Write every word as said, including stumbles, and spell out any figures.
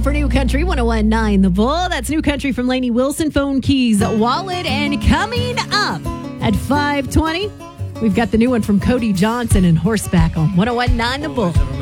for New Country one oh one point nine The Bull. That's New Country from Lainey Wilson, Phone Keys, Wallet. And coming up at five twenty, we've got the new one from Cody Johnson and Horseback on one oh one point nine The Bull.